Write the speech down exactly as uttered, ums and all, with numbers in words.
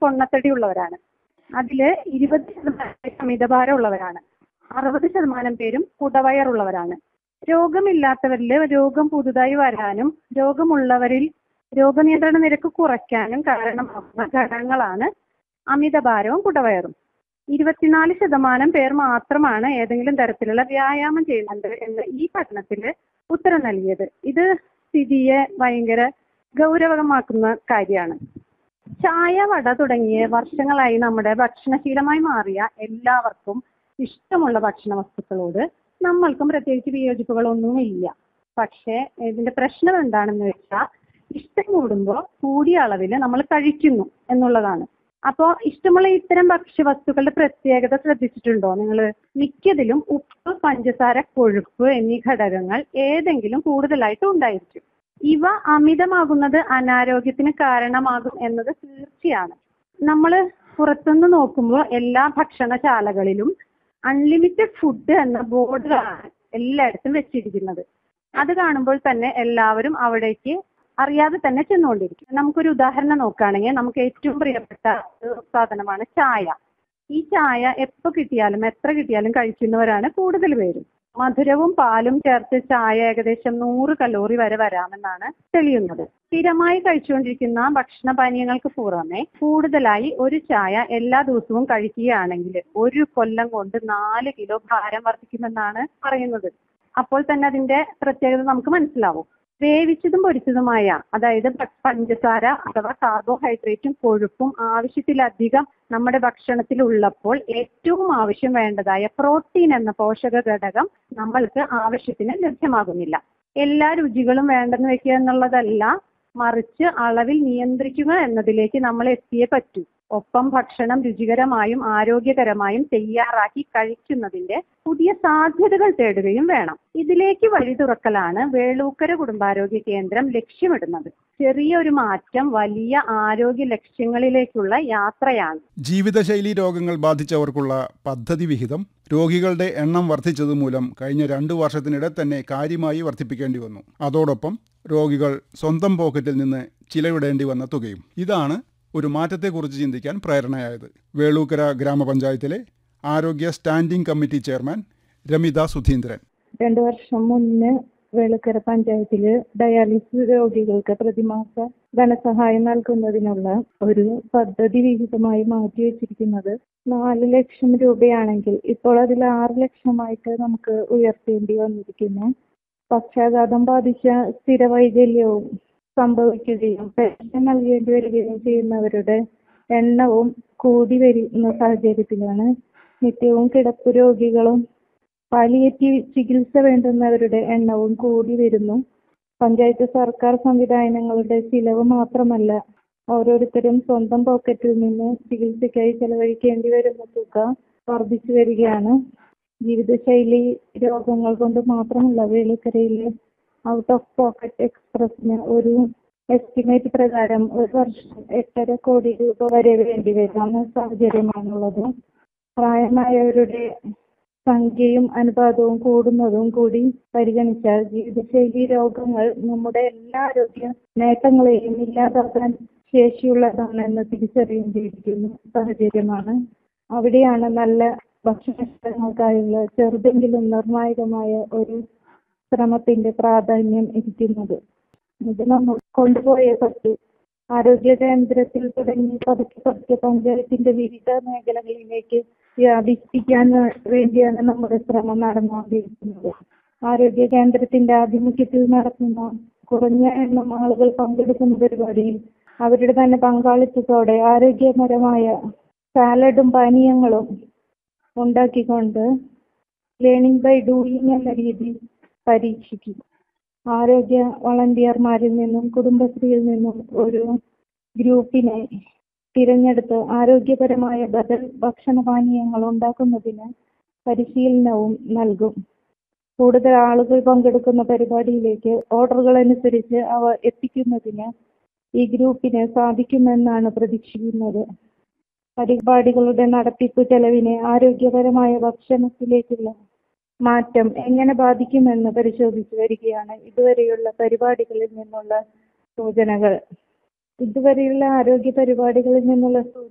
പൊണ്ണത്തടി ഉള്ളവരാണ്. അതില് ഇരുപത് ശതമാനം പേര് അമിതഭാരം ഉള്ളവരാണ്. അറുപത് ശതമാനം പേരും കുടവയറുള്ളവരാണ്. രോഗമില്ലാത്തവരിൽ രോഗം പുതുതായി വരാനും രോഗമുള്ളവരിൽ രോഗനിയന്ത്രണ നിരക്ക് കുറയ്ക്കാനും കാരണമാകുന്ന ഘടകങ്ങളാണ് അമിതഭാരവും കുടവയറും. ഇരുപത്തിനാല് ശതമാനം പേർ മാത്രമാണ് ഏതെങ്കിലും തരത്തിലുള്ള വ്യായാമം ചെയ്യുന്നുണ്ട് എന്ന് ഈ പഠനത്തിൽ ഉത്തരം നൽകിയത്. ഇത് സ്ഥിതിയെ ഭയങ്കര ഗൗരവമാക്കുന്ന കാര്യമാണ്. ചായ, വട തുടങ്ങിയ വർഷങ്ങളായി നമ്മുടെ ഭക്ഷണശീലമായി മാറിയ എല്ലാവർക്കും ഇഷ്ടമുള്ള ഭക്ഷണ വസ്തുക്കളോട് നമ്മൾക്കും പ്രത്യേകിച്ച് വിയോജിപ്പുകളൊന്നുമില്ല. പക്ഷേ ഇതിന്റെ പ്രശ്നം എന്താണെന്ന് വെച്ചാൽ ഇഷ്ടം കൂടുമ്പോൾ കൂടിയ അളവിൽ നമ്മൾ കഴിക്കുന്നു എന്നുള്ളതാണ്. അപ്പോൾ ഇഷ്ടമുള്ള ഇത്തരം ഭക്ഷ്യവസ്തുക്കളുടെ പ്രത്യേകത ശ്രദ്ധിച്ചിട്ടുണ്ടോ നിങ്ങൾ? മിക്കതിലും ഉപ്പ്, പഞ്ചസാര, കൊഴുപ്പ് എന്നീ ഘടകങ്ങൾ ഏതെങ്കിലും കൂടുതലായിട്ട് ഉണ്ടായിരിക്കും. ഇവ അമിതമാകുന്നത് അനാരോഗ്യത്തിന് കാരണമാകും എന്നത് തീർച്ചയാണ്. നമ്മൾ പുറത്തുനിന്ന് നോക്കുമ്പോൾ എല്ലാ ഭക്ഷണശാലകളിലും അൺലിമിറ്റഡ് ഫുഡ് എന്ന ബോർഡുകളാണ് എല്ലായിടത്തും വെച്ചിരിക്കുന്നത്. അത് കാണുമ്പോൾ തന്നെ എല്ലാവരും അവിടേക്ക് അറിയാതെ തന്നെ ചെന്നുകൊണ്ടിരിക്കും. നമുക്കൊരു ഉദാഹരണം നോക്കുകയാണെങ്കിൽ നമുക്ക് ഏറ്റവും പ്രിയപ്പെട്ട ഒരു സാധനമാണ് ചായ. ഈ ചായ എപ്പോൾ കിട്ടിയാലും എത്ര കിട്ടിയാലും കഴിക്കുന്നവരാണ് കൂടുതൽ പേരും. മധുരവും പാലും ചേർത്ത് ചായ ഏകദേശം നൂറ് കലോറി വരെ വരാമെന്നാണ് തെളിയുന്നത്. സ്ഥിരമായി കഴിച്ചുകൊണ്ടിരിക്കുന്ന ഭക്ഷണപാനീയങ്ങൾക്ക് പുറമെ കൂടുതലായി ഒരു ചായ എല്ലാ ദിവസവും കഴിക്കുകയാണെങ്കിൽ ഒരു കൊല്ലം കൊണ്ട് നാല് കിലോ ഭാരം വർദ്ധിക്കുമെന്നാണ് പറയുന്നത്. അപ്പോൾ തന്നെ അതിന്റെ പ്രത്യേകത നമുക്ക് മനസ്സിലാവും. വേവിച്ചതും പൊരിച്ചതുമായ, അതായത് പഞ്ചസാര അഥവാ കാർബോഹൈഡ്രേറ്റും കൊഴുപ്പും ആവശ്യത്തിലധികം നമ്മുടെ ഭക്ഷണത്തിൽ ഉള്ളപ്പോൾ ഏറ്റവും ആവശ്യം വേണ്ടതായ പ്രോട്ടീൻ എന്ന പോഷക ഘടകം നമ്മൾക്ക് ആവശ്യത്തിന് ലഭ്യമാകുന്നില്ല. എല്ലാ രുചികളും വേണ്ടെന്ന് വെക്കുക എന്നുള്ളതല്ല, മറിച്ച് അളവിൽ നിയന്ത്രിക്കുക എന്നതിലേക്ക് നമ്മൾ എത്തിയേ പറ്റൂ. ഒപ്പം ഭക്ഷണം രുചികരമായും ആരോഗ്യകരമായും തയ്യാറാക്കി കഴിക്കുന്നതിന്റെ പുതിയ സാധ്യതകൾ തേടുകയും വേണം. ഇതിലേക്ക് വഴി തുറക്കലാണ് വേളൂക്കര കുടുംബാരോഗ്യ കേന്ദ്രം ലക്ഷ്യമിടുന്നത്. ചെറിയൊരു മാറ്റം വലിയ ആരോഗ്യ ലക്ഷ്യങ്ങളിലേക്കുള്ള യാത്രയാണ്. ജീവിതശൈലി രോഗങ്ങൾ ബാധിച്ചവർക്കുള്ള പദ്ധതി വിഹിതം രോഗികളുടെ എണ്ണം വർദ്ധിച്ചത് മൂലം കഴിഞ്ഞ രണ്ടു വർഷത്തിനിടെ തന്നെ കാര്യമായി വർദ്ധിപ്പിക്കേണ്ടി വന്നു. അതോടൊപ്പം രോഗികൾ സ്വന്തം പോക്കറ്റിൽ നിന്ന് ചിലവിടേണ്ടി വന്ന തുകയും. ഇതാണ് ഒരു മാറ്റത്തെക്കുറിച്ച് ചിന്തിക്കാൻ പ്രേരണയായത്. വേളൂക്കര ഗ്രാമപഞ്ചായത്തിലെ ആരോഗ്യ standing committee chairman Ramitha Sudheendran. രണ്ടു വർഷം മുന്നേ വേളൂക്കര പഞ്ചായത്തില് ഡയാലിസിസ് രോഗികൾക്ക് പ്രതിമാസ ധനസഹായം നൽകുന്നതിനുള്ള ഒരു പദ്ധതി വിഹിതമായി മാറ്റിവെച്ചിരിക്കുന്നത് നാല് ലക്ഷം രൂപയാണെങ്കിൽ ഇപ്പോൾ അതിൽ ആറ് ലക്ഷമായിട്ട് നമുക്ക് ഉയർത്തേണ്ടി വന്നിരിക്കുന്നു. പക്ഷാഘാതം ബാധിച്ച സ്ഥിരവൈകല്യവും സംഭവിക്കുകയും പെൻഷൻ നൽകേണ്ടി വരികയും ചെയ്യുന്നവരുടെ എണ്ണവും കൂടി വരുന്ന സാഹചര്യത്തിലാണ് നിത്യവും കിടപ്പ് രോഗികളും പാലിയേറ്റീവ് ചികിത്സ വേണ്ടുന്നവരുടെ എണ്ണവും കൂടി വരുന്നു. പഞ്ചായത്ത് സർക്കാർ സംവിധാനങ്ങളുടെ ചിലവ് മാത്രമല്ല, ഓരോരുത്തരും സ്വന്തം പോക്കറ്റിൽ നിന്ന് ചികിത്സയ്ക്കായി ചെലവഴിക്കേണ്ടി വരുന്ന തുക വർദ്ധിച്ചു വരികയാണ്. ജീവിതശൈലി രോഗങ്ങൾ കൊണ്ട് മാത്രമല്ല, വേളൂക്കരയിലെ ഔട്ട് ഓഫ് പോക്കറ്റ് എക്സ്പ്രസിന് ഒരു എസ്റ്റിമേറ്റ് പ്രകാരം ഒരു വർഷം എട്ടര കോടി രൂപ വരെ വേണ്ടി വരുന്ന സാഹചര്യമാണുള്ളത്. പ്രായമായവരുടെ സംഖ്യയും അനുപാതവും കൂടുന്നതും കൂടി പരിഗണിച്ചാൽ ജീവിതശൈലി രോഗങ്ങൾ നമ്മുടെ എല്ലാ ആരോഗ്യ നേട്ടങ്ങളെയും ഇല്ലാതാക്കാൻ ശേഷിയുള്ളതാണെന്ന് തിരിച്ചറിയേണ്ടിയിരിക്കുന്ന സാഹചര്യമാണ്. അവിടെയാണ് നല്ല ഭക്ഷണശീലങ്ങൾക്കായുള്ള ചെറുതെങ്കിലും നിർണായകമായ ഒരു ശ്രമത്തിന്റെ പ്രാധാന്യം ഇരിക്കുന്നത്. ഇത് നമ്മൾ കൊണ്ടുപോയേ പറ്റൂ. ആരോഗ്യ കേന്ദ്രത്തിൽ തുടങ്ങി പതുക്കെ പതുക്കെ പഞ്ചായത്തിന്റെ വിവിധ മേഖലകളിലേക്ക് വ്യാപിപ്പിക്കാൻ വേണ്ടിയാണ് നമ്മുടെ ശ്രമം നടന്നുകൊണ്ടിരിക്കുന്നത്. ആരോഗ്യ കേന്ദ്രത്തിന്റെ ആഭിമുഖ്യത്തിൽ നടത്തുന്ന കുറഞ്ഞ എണ്ണം ആളുകൾ പങ്കെടുക്കുന്ന പരിപാടിയിൽ അവരുടെ തന്നെ പങ്കാളിത്തത്തോടെ ആരോഗ്യപരമായ സാലഡും പാനീയങ്ങളും ഉണ്ടാക്കിക്കൊണ്ട് ലേണിംഗ് ബൈ ഡൂയിങ് എന്ന രീതി പരീക്ഷിക്കും. ആരോഗ്യ വളണ്ടിയർമാരിൽ നിന്നും കുടുംബശ്രീയിൽ നിന്നും ഒരു ഗ്രൂപ്പിനെ തിരഞ്ഞെടുത്ത് ആരോഗ്യപരമായ ബദൽ ഭക്ഷണപാനീയങ്ങൾ ഉണ്ടാക്കുന്നതിന് പരിശീലനവും നൽകും. കൂടുതൽ ആളുകൾ പങ്കെടുക്കുന്ന പരിപാടിയിലേക്ക് ഓർഡറുകൾ അനുസരിച്ച് അവ എത്തിക്കുന്നതിന് ഈ ഗ്രൂപ്പിന് സാധിക്കുമെന്നാണ് പ്രതീക്ഷിക്കുന്നത്. പരിപാടികളുടെ നടത്തിപ്പ് ചെലവിനെ ആരോഗ്യപരമായ ഭക്ഷണത്തിലേക്കുള്ള മാറ്റം എങ്ങനെ ബാധിക്കുമെന്ന് പരിശോധിച്ചു വരികയാണ് ഇതുവരെയുള്ള പരിപാടികളിൽ നിന്നുള്ള സൂചനകൾ. ഇതുവരെയുള്ള ആരോഗ്യ പരിപാടികളിൽ നിന്നുള്ള